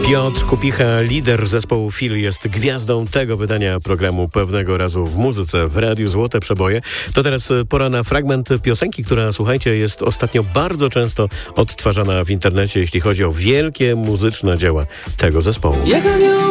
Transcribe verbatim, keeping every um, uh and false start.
Piotr Kupicha, lider zespołu Fil, jest gwiazdą tego wydania programu Pewnego Razu w Muzyce w Radiu Złote Przeboje. To teraz pora na fragment piosenki, która, słuchajcie, jest ostatnio bardzo często odtwarzana w internecie, jeśli chodzi o wielkie muzyczne dzieła tego zespołu.